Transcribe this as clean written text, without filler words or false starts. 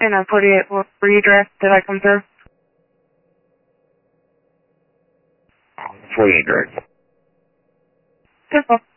question on 48 Drive. Did I come through? 48 Drive. Simple.